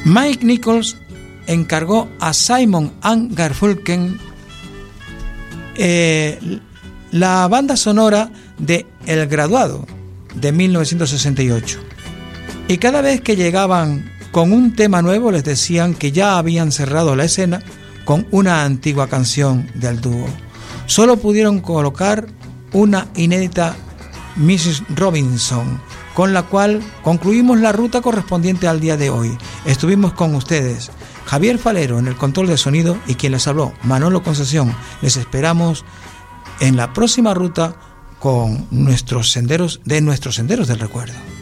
Mike Nichols encargó a Simon & Garfunkel la banda sonora de El Graduado de 1968. Y cada vez que llegaban con un tema nuevo les decían que ya habían cerrado la escena con una antigua canción del dúo. Solo pudieron colocar una inédita Mrs. Robinson, con la cual concluimos la ruta correspondiente al día de hoy. Estuvimos con ustedes, Javier Falero en el control de sonido y quien les habló, Manolo Concesión. Les esperamos en la próxima ruta con nuestros senderos del recuerdo.